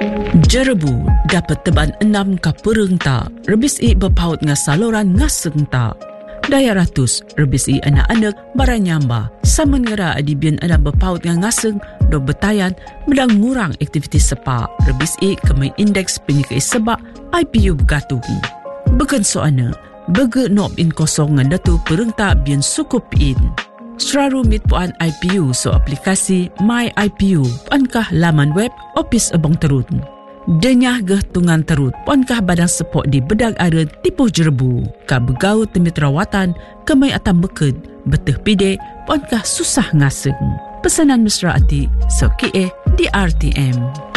Jerebu dapat teban 6 ka pereng ta, rebis I berpaut nga saluran ngaseng ta. Daya ratus, rebis I anak-anak baranyamba. Saman ngera adibian anak berpaut nga ngaseng, do betayan, medang ngurang aktivitas sepa. Rebis I kemai indeks penyikai sebak, IPU bergatung. Begen soana, bege nob in kosong nga datu pereng ta bian sukup in. Seraru mit puan IPU so aplikasi My IPU, puankah laman web Opis Abang Terut. Denyah geh tungan terut, puankah badang sepok di bedag ada tipuh Jerebu. Ka begau temit rawatan, kemai atam beked, beteh pide, puankah susah ngaseng. Pesanan mesra ati, so kie di RTM.